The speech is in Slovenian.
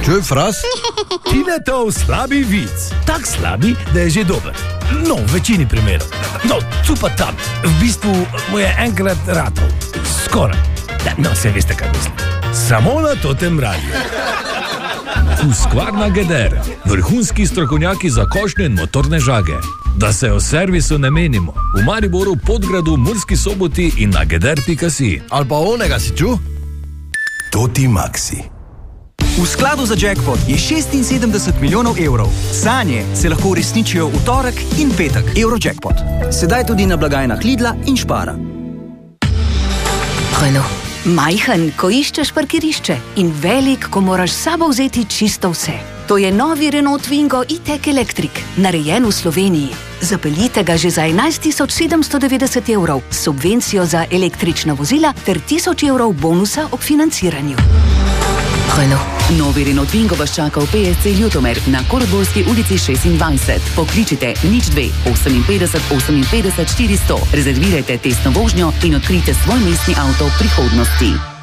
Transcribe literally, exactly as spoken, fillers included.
Čuj, fras? Tinetov slabi vic. Tak slabi, da je že dober. No, v večini primerov. No, tu pa tam. V bistvu mu je enkrat ratov. Skoraj. No, se veste, kaj mislim. Samo na totem radiju. Husqvarna Geder. Vrhunski strokovnjaki za košnje in motorne žage. Da se o servisu ne menimo. V Mariboru, Podgradu, Murski Soboti in na geder pika si. Ali pa onega si ču? Toti Maxi. V skladu za jackpot je šestinsedemdeset milijonov evrov. Sanje se lahko uresničijo v torek in petek. Eurojackpot. Sedaj tudi na blagajnah Lidla in Spara. Renault. Majhen, ko iščeš parkirišče in velik, ko moraš s sabo vzeti čisto vse. To je novi Renault Twingo e-tech Electric, narejen v Sloveniji. Zapeljite ga že za enajst tisoč sedemsto devetdeset evrov, subvencijo za električna vozila ter tisoč evrov bonusa ob financiranju. Renault. Novi Renault Twingo vas čaka v P S C Ljutomer na Koroborski ulici šestindvajset. Pokličite nič dve oseminpetdeset oseminpetdeset štiristo. Rezervirajte testno vožnjo in odkrijte svoj mestni avto prihodnosti.